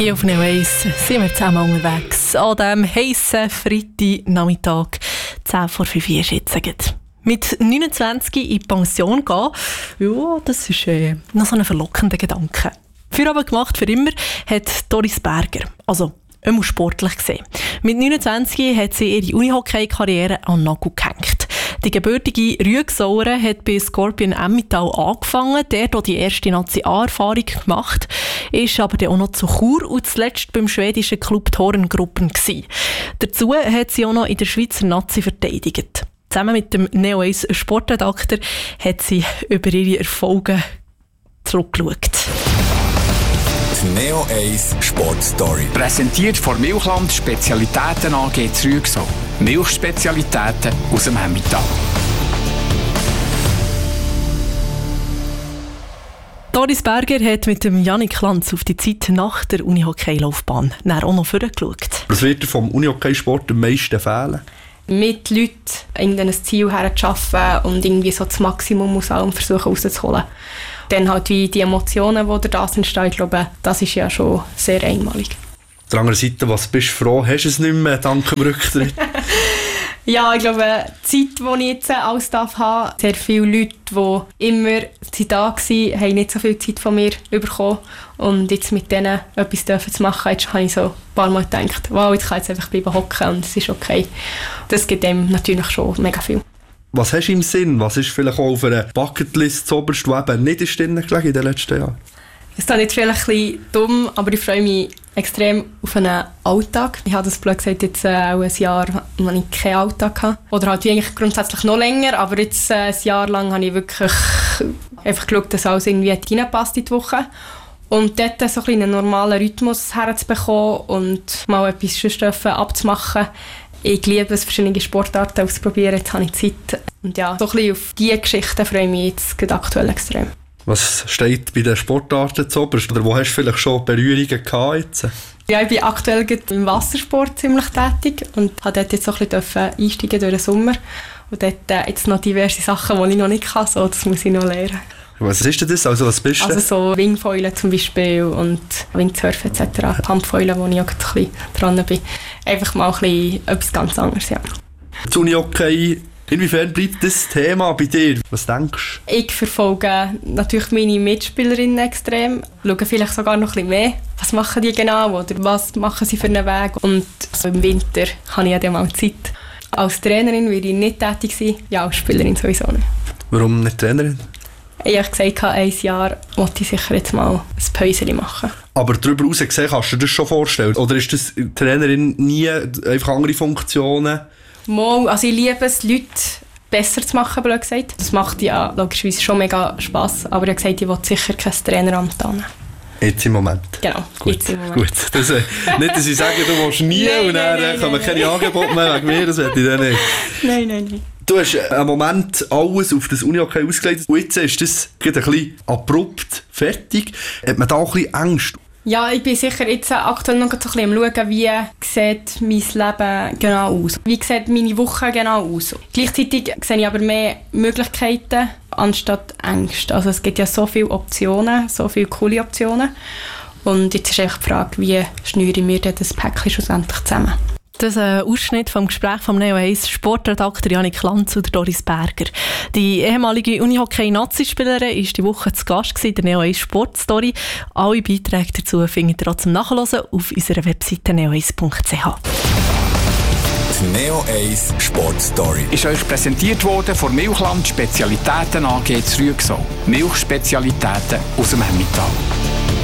Hier auf Neo 1 sind wir zusammen unterwegs. An diesem heissen Freitagnachmittag, 10:04 ist jetzt. Mit 29 in die Pension gehen, ja, das ist noch so ein verlockender Gedanke. Feierabend gemacht für immer hat Doris Berger. Also, immer sportlich gesehen. Mit 29 hat sie ihre Unihockey-Karriere an den Nagel gehängt. Die gebürtige Rüegsauer hat bei Scorpion Emmental angefangen, dort auch die erste Nazi-A-Erfahrung gemacht, ist aber dann auch noch zu Chur und zuletzt beim schwedischen Club Thorengruppen gewesen. Dazu hat sie auch noch in der Schweizer Nazi verteidigt. Zusammen mit dem Neo 1 Sportredakteur hat sie über ihre Erfolge zurückgeschaut. Die Neo 1 Sportstory. Präsentiert von Milchland Spezialitäten AG Rüegsau. Milchspezialitäten aus dem Emmental. Doris Berger hat mit dem Jannik Lanz auf die Zeit nach der Unihockey-Laufbahn auch noch vorgeschaut. Was wird dir vom Unihockey-Sport am meisten fehlen? Mit Leuten ein Ziel herzuschaffen und irgendwie so das Maximum aus allem versuchen rauszuholen. Dann halt wie die Emotionen, die dadurch entstehen, ich glaube, das ist ja schon sehr einmalig. Auf der anderen Seite, was bist du froh? Hast du es nicht mehr dank dem Rücktritt? Ja, ich glaube, die Zeit, die ich jetzt alles habe, sehr viele Leute, die immer da waren, haben nicht so viel Zeit von mir bekommen. Und jetzt mit denen etwas zu machen, jetzt habe ich so ein paar Mal gedacht, wow, jetzt kann ich jetzt einfach bleiben hocken und es ist okay. Das gibt dem natürlich schon mega viel. Was hast du im Sinn? Was ist vielleicht auch auf einer Bucketlist zuoberst, die eben nicht ist drin gelegen in den letzten Jahren? Es ist jetzt vielleicht ein bisschen dumm, aber ich freue mich extrem auf einen Alltag. Ich habe das blöd gesagt, jetzt auch ein Jahr, wo ich keinen Alltag hatte. Oder halt eigentlich grundsätzlich noch länger, aber jetzt ein Jahr lang habe ich wirklich einfach geschaut, dass alles irgendwie reinpasst in die Woche. Und dort so ein bisschen einen normalen Rhythmus herzubekommen und mal etwas sonst abzumachen. Ich liebe es, verschiedene Sportarten auszuprobieren, jetzt habe ich Zeit. Und ja, so ein bisschen auf diese Geschichten freue ich mich jetzt gerade aktuell extrem. Was steht bei den Sportarten zuoberst? Oder wo hast du vielleicht schon Berührungen gehabt jetzt? Ja, ich bin aktuell im Wassersport ziemlich tätig und habe dort jetzt so ein bisschen einsteigen durch den Sommer. Und dort jetzt noch diverse Sachen, die ich noch nicht kann, so, das muss ich noch lernen. Was ist denn das? Also was bist du? Also so Wingfoilen zum Beispiel und Windsurfen etc. Pumpfoilen, wo ich auch ein bisschen dran bin. Einfach mal ein bisschen etwas ganz anderes, ja. Das Unihockey, inwiefern bleibt das Thema bei dir? Was denkst du? Ich verfolge natürlich meine Mitspielerinnen extrem, schaue vielleicht sogar noch ein bisschen mehr, was machen die genau oder was machen sie für einen Weg. Und so im Winter habe ich ja dann mal Zeit. Als Trainerin würde ich nicht tätig sein, ja, als Spielerin sowieso nicht. Warum nicht Trainerin? Ich habe gesagt, ein Jahr wollte ich sicher jetzt mal ein Päuschen machen. Aber darüber hinaus gesehen, kannst du dir das schon vorstellen? Oder ist das Trainerin nie einfach andere Funktionen? Mal, also ich liebe es, Leute besser zu machen, blöd gesagt. Das macht ja logischerweise schon mega Spass. Aber ich habe gesagt, ich will sicher kein Traineramt annehmen. Jetzt im Moment? Genau, gut, jetzt im Moment. Gut. Das, nicht, dass ich sage, du willst nie nein, und dann kommen keine Angebote mehr wegen mir, das will ich dann nicht. Nein. Du hast einen Moment alles auf das Unihockey ausgelegt und jetzt ist das ein bisschen abrupt fertig. Hat man da auch ein bisschen Angst? Ja, ich bin sicher jetzt aktuell noch so ein bisschen am schauen, wie sieht mein Leben genau aus. Wie sieht meine Woche genau aus. Gleichzeitig sehe ich aber mehr Möglichkeiten anstatt Ängste. Also es gibt ja so viele Optionen, so viele coole Optionen. Und jetzt ist einfach die Frage, wie schnüre ich mir das Päckchen schlussendlich zusammen. Das ist ein Ausschnitt vom Gespräch vom Neo 1 Sportredakteur Jannik Lanz und Doris Berger. Die ehemalige Unihockey-Nazi-Spielerin war die Woche zu Gast in der Neo 1 Sportstory. Alle Beiträge dazu findet ihr auch zum Nachhören auf unserer Webseite neo1.ch. Die Neo 1 Sportstory ist euch präsentiert worden von Milchland Spezialitäten AG Rüegsau. Milchspezialitäten aus dem Emmental.